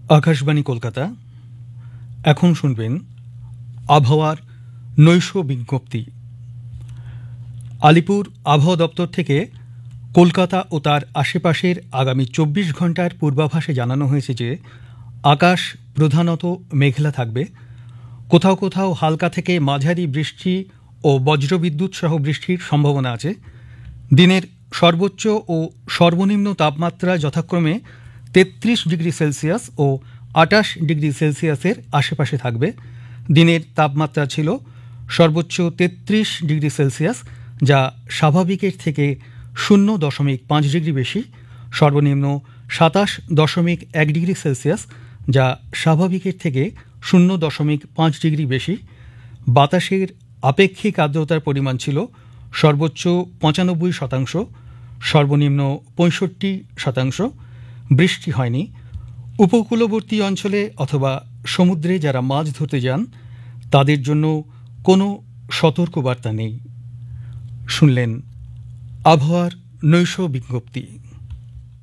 আকাশবাণী কলকাতা। এখন শুনবেন আবহাওয়ার নৈশ বিজ্ঞপ্তি। আলিপুর আবহাওয়া দপ্তর থেকে কলকাতা ও তার আশেপাশের আগামী ২৪ ঘন্টার পূর্বাভাসে জানানো হয়েছে যে আকাশ প্রধানত মেঘলা থাকবে। কোথাও কোথাও হালকা থেকে মাঝারি বৃষ্টি ও বজ্রবিদ্যুৎ সহ বৃষ্টির সম্ভাবনা আছে। দিনের সর্বোচ্চ ও সর্বনিম্ন তাপমাত্রা যথাক্রমে ৩৩ ডিগ্রি সেলসিয়াস ও ২৮ ডিগ্রি সেলসিয়াসের আশেপাশে থাকবে। দিনের তাপমাত্রা ছিল সর্বোচ্চ ৩৩ ডিগ্রি সেলসিয়াস, যা স্বাভাবিকের থেকে ০.৫ ডিগ্রি বেশি, সর্বনিম্ন ২৭.১ ডিগ্রি সেলসিয়াস, যা স্বাভাবিকের থেকে ০.৫ ডিগ্রি বেশি। বাতাসের আপেক্ষিক আর্দ্রতার পরিমাণ ছিল সর্বোচ্চ ৯৫%, সর্বনিম্ন ৬৫%। বৃষ্টি হয়নি। উপকূলবর্তী অঞ্চলে অথবা সমুদ্রে যারা মাছ ধরতে যান তাদের জন্য কোনো সতর্কবার্তা নেই। শুনলেন আবহাওয়ার নৈশ বিজ্ঞপ্তি।